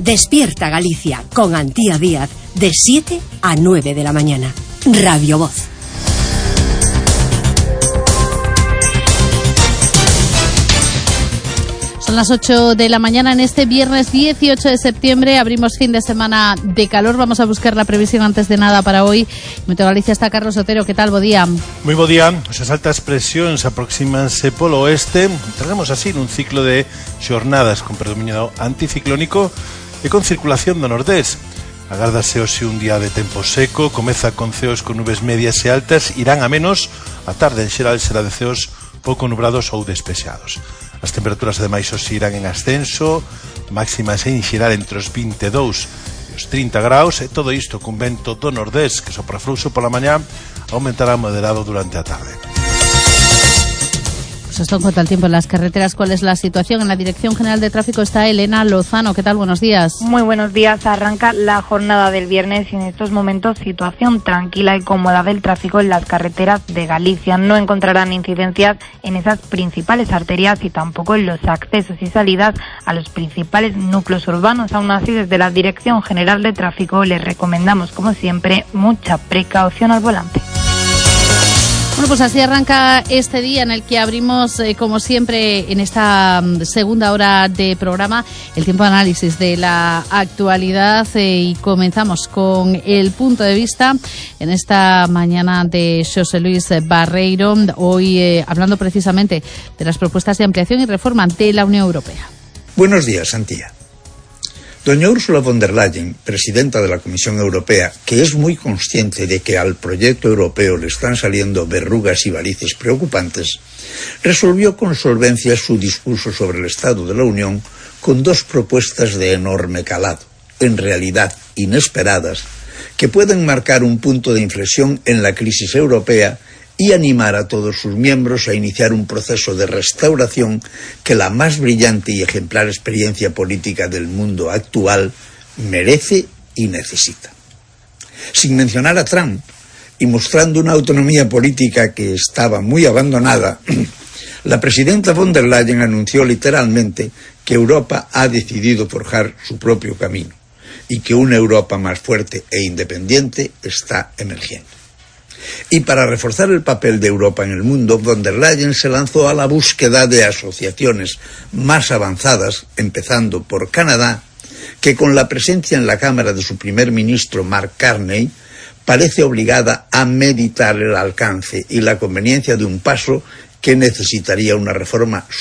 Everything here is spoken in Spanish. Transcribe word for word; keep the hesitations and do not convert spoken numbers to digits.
Despierta Galicia con Antía Díaz de siete a nueve de la mañana. Radio Voz. Son las ocho de la mañana en este viernes dieciocho de septiembre. Abrimos fin de semana de calor. Vamos a buscar la previsión antes de nada para hoy. Meteo Galicia está Carlos Otero. ¿Qué tal? Bo día. Muy bo día. Esas altas presións aproxímanse polo oeste. Traemos así un ciclo de xornadas con predominio anticiclónico e con circulación do nordés. Agárdase hoxe un día de tempo seco. Comeza con ceos con nubes medias e altas. Irán a menos. A tarde en xeral será de ceos pouco nubrados ou despexados. As temperaturas ademais hoxe irán en ascenso, máximas en xeral entre os vinte e dous e os trinta graus, e todo isto cun vento do nordés que sopra frouxo pola mañá, aumentará moderado durante a tarde. Pues esto en cuanto al tiempo en las carreteras. ¿Cuál es la situación? En la Dirección General de Tráfico está Elena Lozano. ¿Qué tal? Buenos días. Muy buenos días. Arranca la jornada del viernes y en estos momentos situación tranquila y cómoda del tráfico en las carreteras de Galicia. No encontrarán incidencias en esas principales arterias y tampoco en los accesos y salidas a los principales núcleos urbanos. Aún así, desde la Dirección General de Tráfico les recomendamos, como siempre, mucha precaución al volante. Bueno, pues así arranca este día en el que abrimos, eh, como siempre, en esta um, segunda hora de programa, el tiempo de análisis de la actualidad eh, y comenzamos con el punto de vista en esta mañana de Xosé Luis Barreiro, hoy eh, hablando precisamente de las propuestas de ampliación y reforma de la Unión Europea. Buenos días, Antía. Doña Ursula von der Leyen, presidenta de la Comisión Europea, que es muy consciente de que al proyecto europeo le están saliendo verrugas y varices preocupantes, resolvió con solvencia su discurso sobre el Estado de la Unión con dos propuestas de enorme calado, en realidad inesperadas, que pueden marcar un punto de inflexión en la crisis europea y animar a todos sus miembros a iniciar un proceso de restauración que la más brillante y ejemplar experiencia política del mundo actual merece y necesita. Sin mencionar a Trump y mostrando una autonomía política que estaba muy abandonada, la presidenta von der Leyen anunció literalmente que Europa ha decidido forjar su propio camino y que una Europa más fuerte e independiente está emergiendo. Y para reforzar el papel de Europa en el mundo, von der Leyen se lanzó a la búsqueda de asociaciones más avanzadas, empezando por Canadá, que con la presencia en la Cámara de su primer ministro Mark Carney, parece obligada a meditar el alcance y la conveniencia de un paso que necesitaría una reforma